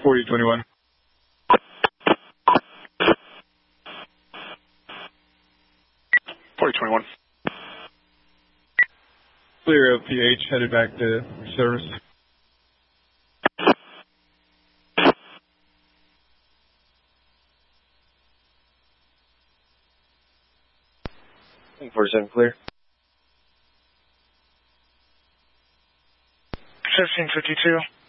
4021. 4021. Clear LPH, headed back to service. King 47 clear. 1552.